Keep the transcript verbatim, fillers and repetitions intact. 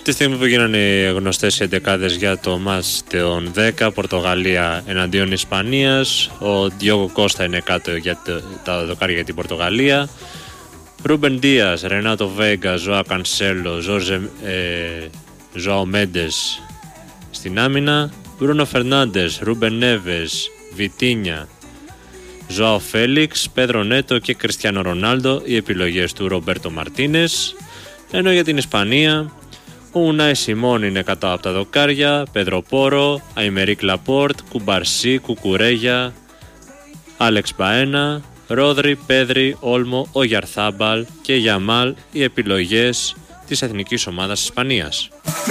τη στιγμή που γίνανε οι γνωστές οι εντεκάδες για το μάτς των δέκα, Πορτογαλία εναντίον Ισπανίας, ο Διόγκο Κώστα είναι κάτω για το, τα δοκάρια για την Πορτογαλία. Ρούμπεν Ντίας, Ρενάτο Βέγκα, Ζωά Κανσέλο, Ζωάο Μέντες στην άμυνα. Μπρούνο Φερνάντες, Ρούμπεν Νέβες, Βιτίνια, Ζωάο Φέλιξ, Πέδρο Νέτο και Κριστιάνο Ρονάλντο, οι επιλογές του Ρομπέρτο Μαρτίνες. Ενώ για την Ισπανία, ο Ουνάι Σιμών είναι κάτω από τα δοκάρια, Πέδρο Πόρο, Αϊμερίκ Λαπόρτ, Κουμπαρσί, Κουκουρέγια, Άλεξ Μπαένα, Ρόδρι, Πέδρι, Όλμο, Ογιαρθάμπαλ και Γιαμάλ, οι επιλογές της εθνικής ομάδας Ισπανίας.